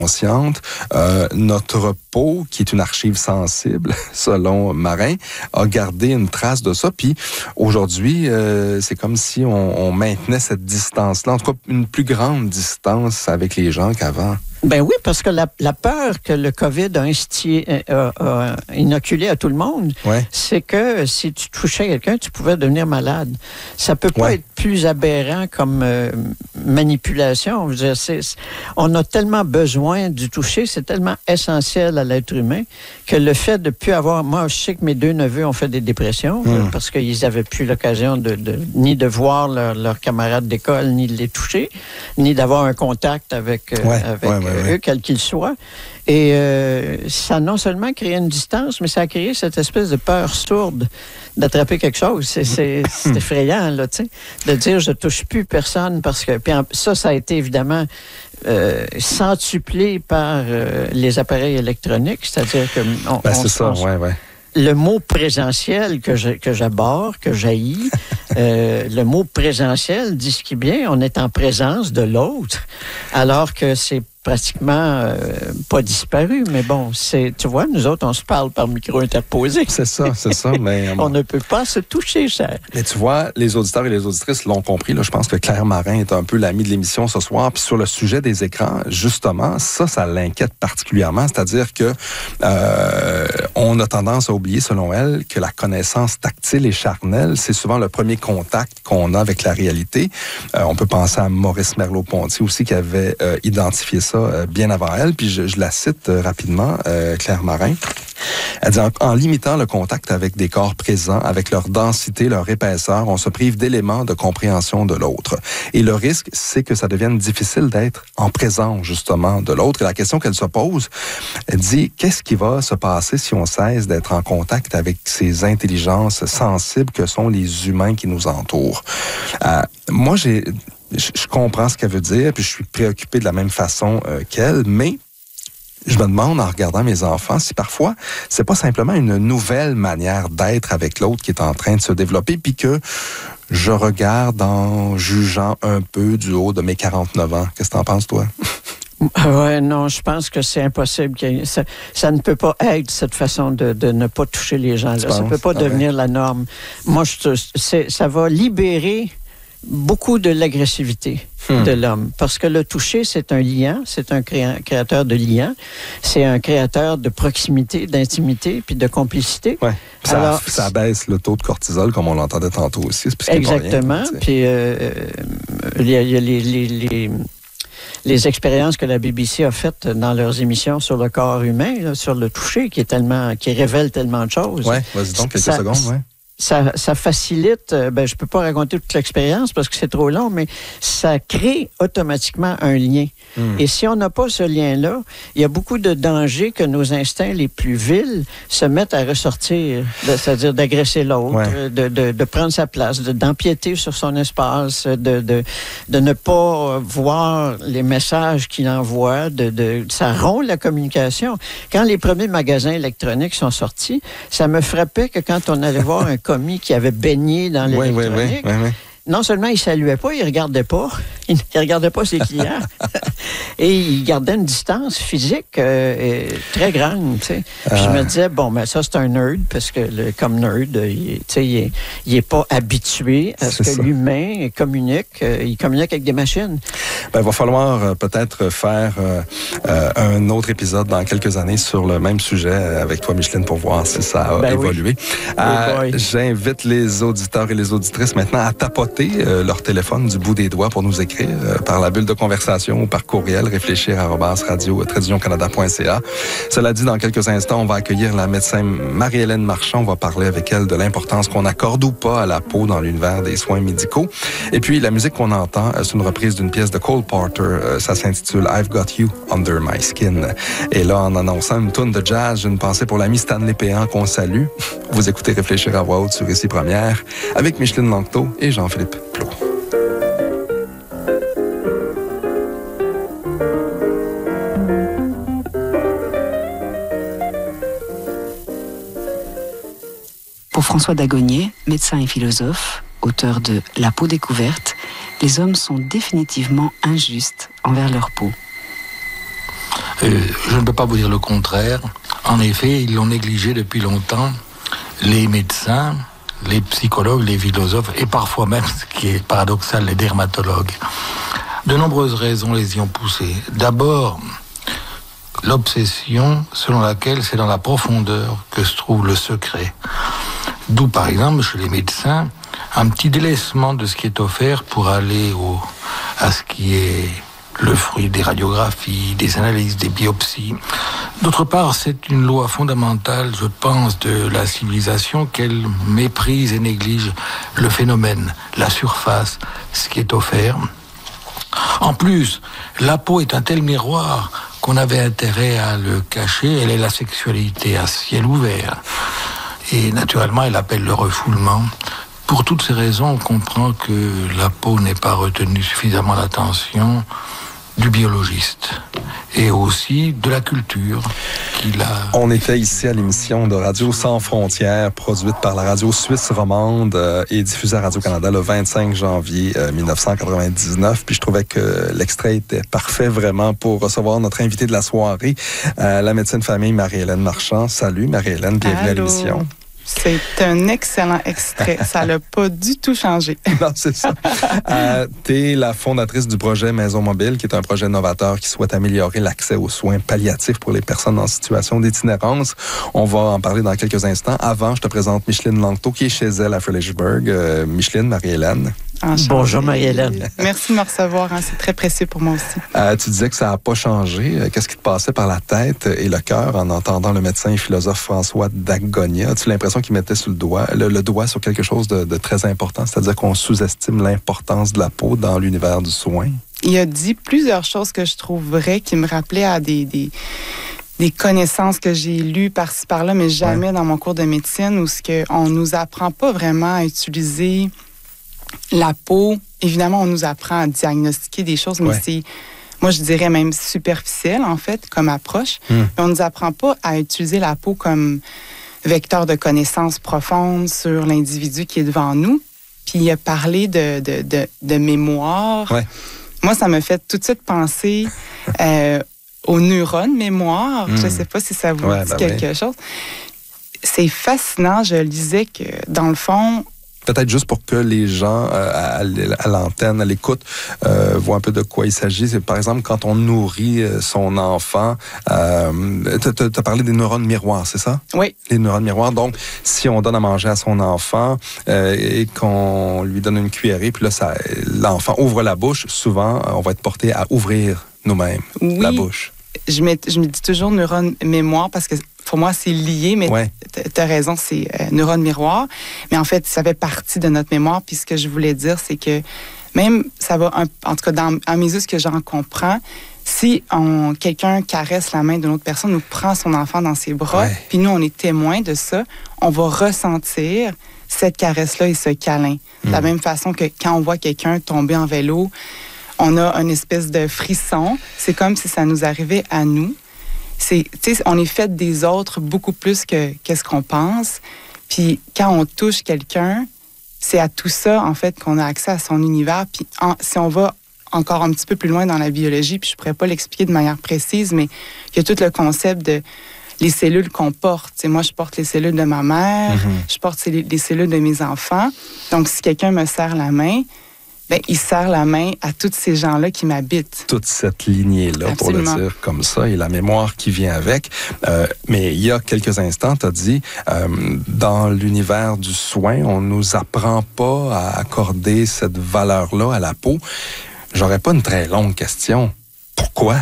consciente. Notre peau, qui est une archive sensible, selon Marin, a gardé une trace de ça. Puis aujourd'hui, c'est comme si on maintenait cette distance-là, en tout cas une plus grande distance avec les gens qu'avant. Ben oui, parce que la peur que le COVID a inoculé à tout le monde, c'est que si tu touchais quelqu'un, tu pouvais devenir malade. Ça peut pas être plus aberrant comme manipulation. Je veux dire, on a tellement besoin du toucher, c'est tellement essentiel à l'être humain que le fait de plus avoir... Moi, je sais que mes 2 neveux ont fait des dépressions parce qu'ils n'avaient plus l'occasion ni de voir leurs camarades d'école, ni de les toucher, ni d'avoir un contact avec eux, quels qu'ils soient. Et ça a non seulement créé une distance, mais ça a créé cette espèce de peur sourde d'attraper quelque chose. C'est effrayant, là, tu sais, de dire « je touche plus personne » parce que... Puis ça a été évidemment centuplé par les appareils électroniques, c'est-à-dire que... Le mot présentiel que j'aborde, que j'haïs, le mot présentiel dit ce qui est bien, on est en présence de l'autre, alors que c'est pratiquement pas disparu, mais bon, tu vois, nous autres, on se parle par micro interposé. C'est ça, mais... on ne peut pas se toucher, cher. Mais tu vois, les auditeurs et les auditrices l'ont compris, là, je pense que Claire Marin est un peu l'amie de l'émission ce soir, puis sur le sujet des écrans, justement, ça l'inquiète particulièrement, c'est-à-dire que on a tendance à oublier, selon elle, que la connaissance tactile et charnelle, c'est souvent le premier contact qu'on a avec la réalité. On peut penser à Maurice Merleau-Ponty aussi, qui avait identifié ça bien avant elle, puis je la cite rapidement, Claire Marin. Elle dit, en limitant le contact avec des corps présents, avec leur densité, leur épaisseur, on se prive d'éléments de compréhension de l'autre. Et le risque, c'est que ça devienne difficile d'être en présence, justement, de l'autre. Et la question qu'elle se pose, elle dit, qu'est-ce qui va se passer si on cesse d'être en contact avec ces intelligences sensibles que sont les humains qui nous entourent? Moi, je comprends ce qu'elle veut dire, puis je suis préoccupé de la même façon qu'elle, mais je me demande, en regardant mes enfants, si parfois, c'est pas simplement une nouvelle manière d'être avec l'autre qui est en train de se développer, puis que je regarde en jugeant un peu du haut de mes 49 ans. Qu'est-ce que t'en penses, toi? Oui, non, je pense que c'est impossible. Ça ne peut pas être cette façon de ne pas toucher les gens. Là. Ça ne peut pas devenir la norme. Moi, ça va libérer beaucoup de l'agressivité de l'homme. Parce que le toucher, c'est un liant, c'est un créateur de liens, c'est un créateur de proximité, d'intimité, puis de complicité. Ouais. Alors, ça baisse le taux de cortisol, comme on l'entendait tantôt aussi. Exactement. Puis il y a les expériences que la BBC a faites dans leurs émissions sur le corps humain, là, sur le toucher, qui révèle tellement de choses. Oui, vas-y donc, quelques secondes, oui. Ça facilite, je peux pas raconter toute l'expérience parce que c'est trop long, mais ça crée automatiquement un lien. Et si on n'a pas ce lien-là, il y a beaucoup de dangers que nos instincts les plus vils se mettent à ressortir, c'est-à-dire d'agresser l'autre, de prendre sa place, d'empiéter sur son espace, de ne pas voir les messages qu'il envoie, ça rompt la communication. Quand les premiers magasins électroniques sont sortis, ça me frappait que quand on allait voir un commis qui avait baigné dans l'électronique, non seulement il saluait pas, il regardait pas ses clients et il gardait une distance physique très grande, tu sais. Puis je me disais, ça c'est un nerd parce que comme nerd, il est pas habitué à ce que l'humain communique, il communique avec des machines. Il va falloir peut-être faire un autre épisode dans quelques années sur le même sujet avec toi, Micheline, pour voir si ça a évolué. J'invite les auditeurs et les auditrices maintenant à tapoter leur téléphone du bout des doigts pour nous écrire par la bulle de conversation ou par courriel réfléchir@radio-canada.ca. Cela dit, dans quelques instants, on va accueillir la médecin Marie-Hélène Marchand. On va parler avec elle de l'importance qu'on accorde ou pas à la peau dans l'univers des soins médicaux. Et puis, la musique qu'on entend, c'est une reprise d'une pièce de Cole Porter. Ça s'intitule I've Got You Under My Skin. Et là, en annonçant une toune de jazz, j'ai une pensée pour l'ami Stanley Péan qu'on salue. Vous écoutez Réfléchir à voix haute sur Ici Première avec Micheline Langto et Jean-Philippe Plot. Pour François Dagonier, médecin et philosophe, auteur de La peau découverte, les hommes sont définitivement injustes envers leur peau. Je ne peux pas vous dire le contraire. En effet, ils l'ont négligé depuis longtemps, les médecins, les psychologues, les philosophes, et parfois même, ce qui est paradoxal, les dermatologues. De nombreuses raisons les y ont poussés. D'abord, l'obsession selon laquelle c'est dans la profondeur que se trouve le secret. D'où, par exemple, chez les médecins, un petit délaissement de ce qui est offert pour aller à ce qui est le fruit des radiographies, des analyses, des biopsies. D'autre part, c'est une loi fondamentale, je pense, de la civilisation qu'elle méprise et néglige le phénomène, la surface, ce qui est offert. En plus, la peau est un tel miroir qu'on avait intérêt à le cacher. Elle est la sexualité à ciel ouvert. Et naturellement, elle appelle le refoulement. Pour toutes ces raisons, on comprend que la peau n'est pas retenue suffisamment l'attention du biologiste et aussi de la culture qu'il a. On était ici à l'émission de Radio Sans Frontières, produite par la radio suisse romande et diffusée à Radio-Canada le 25 janvier 1999. Puis je trouvais que l'extrait était parfait vraiment pour recevoir notre invitée de la soirée, la médecine de famille Marie-Hélène Marchand. Salut Marie-Hélène, bienvenue à l'émission. C'est un excellent extrait. Ça l'a pas du tout changé. Non, c'est ça. Tu es la fondatrice du projet Maison Mobile, qui est un projet novateur qui souhaite améliorer l'accès aux soins palliatifs pour les personnes en situation d'itinérance. On va en parler dans quelques instants. Avant, je te présente Micheline Langto, qui est chez elle à Frelichburg. Micheline, Marie-Hélène. Enchantée. Bonjour Marie-Hélène. Merci de me recevoir, c'est très précieux pour moi aussi. Tu disais que ça n'a pas changé. Qu'est-ce qui te passait par la tête et le cœur en entendant le médecin et philosophe François Dagonia? As-tu l'impression qu'il mettait sur le doigt sur quelque chose de très important, c'est-à-dire qu'on sous-estime l'importance de la peau dans l'univers du soin? Il a dit plusieurs choses que je trouve vraies, qui me rappelaient à des connaissances que j'ai lues par-ci par-là, mais jamais dans mon cours de médecine, où on ne nous apprend pas vraiment à utiliser la peau. Évidemment, on nous apprend à diagnostiquer des choses, mais c'est, moi, je dirais même superficiel, en fait, comme approche. Mais on ne nous apprend pas à utiliser la peau comme vecteur de connaissances profondes sur l'individu qui est devant nous. Puis il a parlé de mémoire. Ouais. Moi, ça me fait tout de suite penser aux neurones mémoire. Je ne sais pas si ça vous dit quelque chose. C'est fascinant. Je lisais que, dans le fond, peut-être juste pour que les gens à l'antenne, à l'écoute, voient un peu de quoi il s'agit. C'est, par exemple, quand on nourrit son enfant, tu as parlé des neurones miroirs, c'est ça? Oui. Les neurones miroirs. Donc, si on donne à manger à son enfant et qu'on lui donne une cuillerée, puis là, l'enfant ouvre la bouche, souvent, on va être porté à ouvrir nous-mêmes la bouche. Je me dis toujours neurones mémoire parce que pour moi, c'est lié, mais tu as raison, c'est neurones miroir. Mais en fait, ça fait partie de notre mémoire. Puis ce que je voulais dire, c'est que même, ça va, en tout cas, à mes yeux, ce que j'en comprends, si quelqu'un caresse la main d'une autre personne ou prend son enfant dans ses bras, puis nous, on est témoins de ça, on va ressentir cette caresse-là et ce câlin. De la même façon que quand on voit quelqu'un tomber en vélo, on a une espèce de frisson. C'est comme si ça nous arrivait à nous. On est fait des autres beaucoup plus que qu'est-ce qu'on pense. Puis quand on touche quelqu'un, c'est à tout ça, en fait, qu'on a accès à son univers. Puis si on va encore un petit peu plus loin dans la biologie, puis je ne pourrais pas l'expliquer de manière précise, mais il y a tout le concept de les cellules qu'on porte. T'sais, moi, je porte les cellules de ma mère, je porte les cellules de mes enfants. Donc, si quelqu'un me serre la main, il serre la main à tous ces gens-là qui m'habitent. Toute cette lignée-là, absolument, pour le dire comme ça, et la mémoire qui vient avec. Mais il y a quelques instants, tu as dit, dans l'univers du soin, on ne nous apprend pas à accorder cette valeur-là à la peau. J'aurais pas une très longue question. Pourquoi?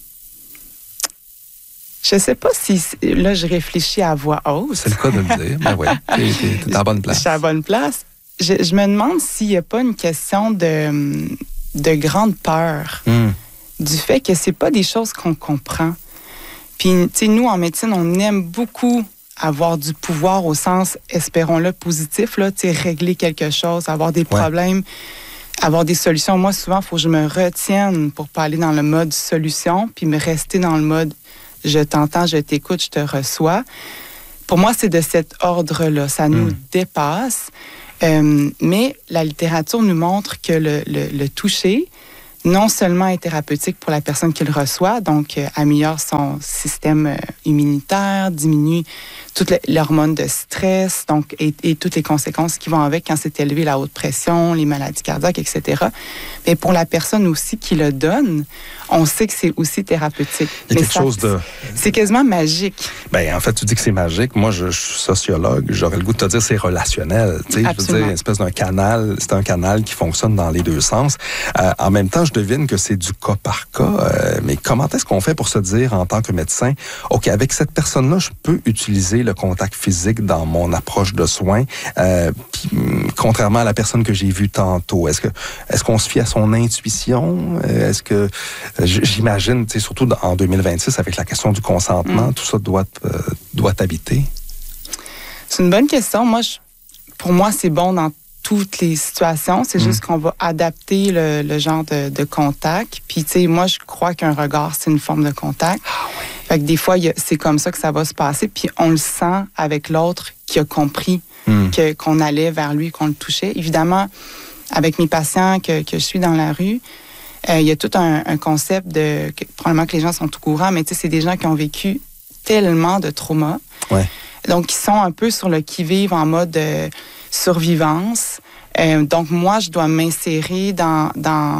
Je sais pas si... Là, je réfléchis à voix haute. C'est le cas de le dire. Ben oui, t'es à la bonne place. Je suis à la bonne place. Je me demande s'il n'y a pas une question de grande peur du fait que c'est pas des choses qu'on comprend. Puis, tu sais, nous, en médecine, on aime beaucoup avoir du pouvoir au sens, espérons-le, positif, là, tu sais, régler quelque chose, avoir des problèmes, avoir des solutions. Moi, souvent, il faut que je me retienne pour pas aller dans le mode solution, puis me rester dans le mode je t'entends, je t'écoute, je te reçois. Pour moi, c'est de cet ordre-là. Ça nous dépasse. Mais la littérature nous montre que le toucher non seulement est thérapeutique pour la personne qui le reçoit, donc améliore son système immunitaire, diminue toute l'hormone de stress, donc et toutes les conséquences qui vont avec quand c'est élevé la haute pression, les maladies cardiaques, etc. Mais pour la personne aussi qui le donne, on sait que c'est aussi thérapeutique. Il y a quelque chose de... C'est quasiment magique. Ben, en fait, tu dis que c'est magique. Moi, je suis sociologue. J'aurais le goût de te dire que c'est relationnel. Tu sais, je veux dire, une espèce d'un canal. C'est un canal qui fonctionne dans les deux sens. En même temps, je devine que c'est du cas par cas. Mais comment est-ce qu'on fait pour se dire, en tant que médecin, OK, avec cette personne-là, je peux utiliser le contact physique dans mon approche de soins, puis, contrairement à la personne que j'ai vue tantôt. Est-ce qu'on se fie à son intuition? Est-ce que... J'imagine, tu sais, surtout en 2026, avec la question du consentement, tout ça doit t'habiter. C'est une bonne question. Pour moi, c'est bon dans toutes les situations. C'est juste qu'on va adapter le genre de contact. Puis, tu sais, moi, je crois qu'un regard, c'est une forme de contact. Ah oui. Fait que des fois, c'est comme ça que ça va se passer. Puis, on le sent avec l'autre qui a compris qu'on allait vers lui, qu'on le touchait. Évidemment, avec mes patients que je suis dans la rue, il y a tout un concept probablement que les gens sont au courant, mais tu sais, c'est des gens qui ont vécu tellement de traumas. Ouais. Donc, ils sont un peu sur le qui-vive en mode survivance. Donc, moi, je dois m'insérer dans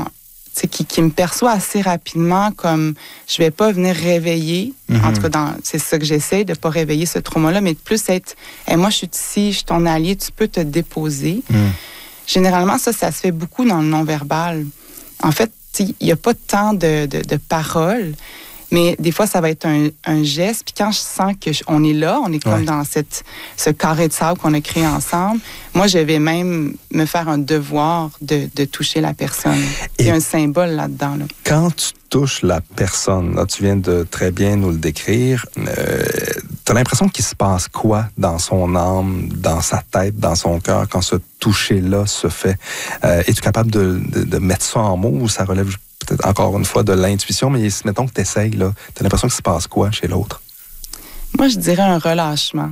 tu sais, qui me perçoit assez rapidement comme je vais pas venir réveiller. En tout cas, c'est ça que j'essaie, de pas réveiller ce trauma-là, mais de plus être, moi, je suis ici, je suis ton allié, tu peux te déposer. Généralement, ça se fait beaucoup dans le non-verbal. En fait, il n'y a pas tant de paroles, mais des fois, ça va être un geste. Puis quand je sens qu'on est là, on est comme dans ce carré de sable qu'on a créé ensemble, moi, je vais même me faire un devoir de toucher la personne. Il y a un symbole là-dedans. Là. Quand tu touches la personne, là, tu viens de très bien nous le décrire, tu as l'impression qu'il se passe quoi dans son âme, dans sa tête, dans son cœur, quand ce toucher-là se fait? Es-tu capable de mettre ça en mots ou ça relève peut-être encore une fois de l'intuition, mais mettons que tu essayes, tu as l'impression qu'il se passe quoi chez l'autre? Moi, je dirais un relâchement.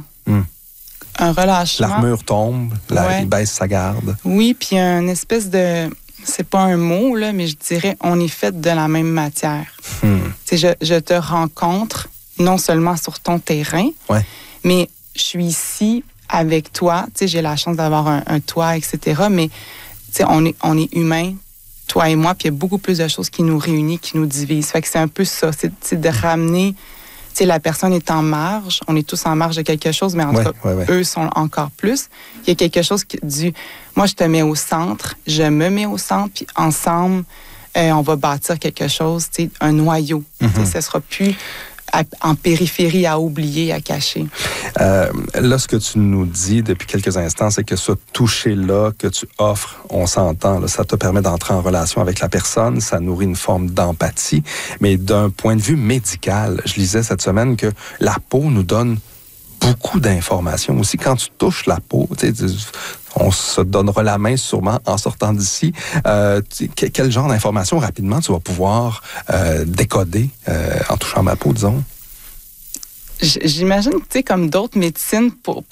Un relâchement. L'armure tombe, il baisse sa garde. Oui, puis une espèce de... C'est pas un mot, là, mais je dirais on est fait de la même matière. Je te rencontre non seulement sur ton terrain, mais je suis ici avec toi. J'ai la chance d'avoir un toit, etc. Mais on est humains, toi et moi, puis il y a beaucoup plus de choses qui nous réunissent, qui nous divisent. Fait que c'est un peu ça, c'est de ramener... la personne est en marge, on est tous en marge de quelque chose, mais en tout cas, eux sont encore plus. Il y a quelque chose moi, je te mets au centre, je me mets au centre, puis ensemble, on va bâtir quelque chose, un noyau. Ça sera plus en périphérie à oublier, à cacher. Là, ce que tu nous dis depuis quelques instants, c'est que ce toucher-là que tu offres, on s'entend, là, ça te permet d'entrer en relation avec la personne, ça nourrit une forme d'empathie, mais d'un point de vue médical, je lisais cette semaine que la peau nous donne beaucoup d'informations aussi. Quand tu touches la peau, on se donnera la main sûrement en sortant d'ici. Quel genre d'informations rapidement tu vas pouvoir décoder en touchant ma peau, disons? J'imagine que, comme d'autres médecines,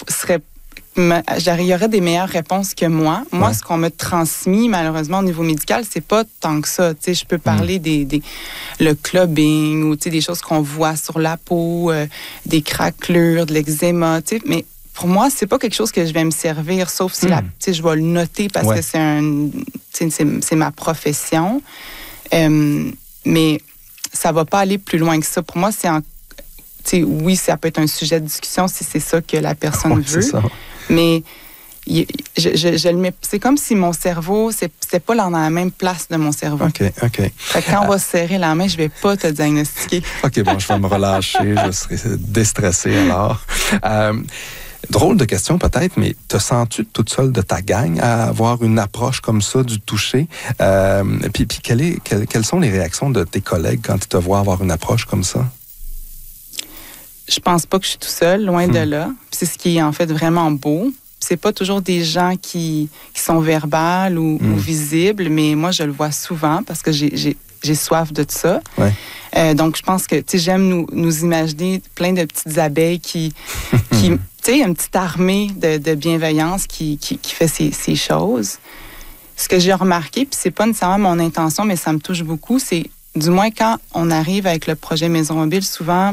il y aurait des meilleures réponses que moi. Moi, ce qu'on m'a transmis, malheureusement, au niveau médical, c'est pas tant que ça. Je peux parler le clubbing ou des choses qu'on voit sur la peau, des craquelures, de l'eczéma, mais pour moi, c'est pas quelque chose que je vais me servir, sauf si je vais le noter parce que c'est ma profession. Mais ça va pas aller plus loin que ça. Pour moi, oui, ça peut être un sujet de discussion si c'est ça que la personne veut. Mais je le mets. C'est comme si mon cerveau, c'était pas dans la même place de mon cerveau. OK. Fait que quand on va se serrer la main, je vais pas te diagnostiquer. OK, bon, je vais me relâcher, je serai déstressé alors. Drôle de question peut-être, mais te sens-tu toute seule de ta gang à avoir une approche comme ça du toucher? Puis quelles sont les réactions de tes collègues quand ils te voient avoir une approche comme ça? Je pense pas que je suis tout seul, loin de là. C'est ce qui est en fait vraiment beau. C'est pas toujours des gens qui sont verbales ou visibles, mais moi, je le vois souvent parce que j'ai soif de ça. Donc, je pense que j'aime nous imaginer plein de petites abeilles qui une petite armée de bienveillance qui fait ces choses. ce que j'ai remarqué, puis c'est pas nécessairement mon intention, mais ça me touche beaucoup, c'est du moins quand on arrive avec le projet Maison Mobile, souvent,